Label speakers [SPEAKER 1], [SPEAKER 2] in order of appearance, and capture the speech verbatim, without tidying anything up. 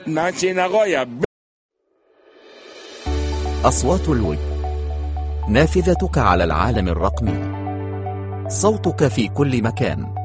[SPEAKER 1] أصوات الود، نافذتك على العالم الرقمي، صوتك في كل مكان.